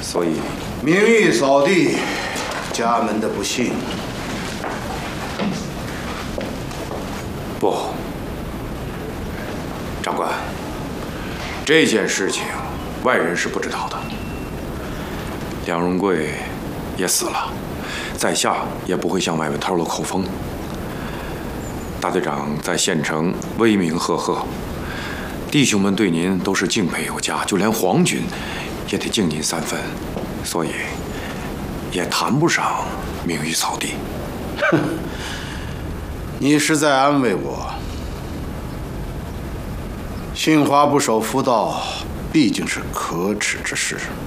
所以名誉扫地，家门的不幸。 不，长官，这件事情外人是不知道的。梁荣贵也死了，在下也不会向外面透露口风。大队长在县城威名赫赫，弟兄们对您都是敬佩有加，就连皇军也得敬您3分，所以也谈不上名誉扫地。 哼，你是在安慰我。杏花不守妇道，毕竟是可耻之事。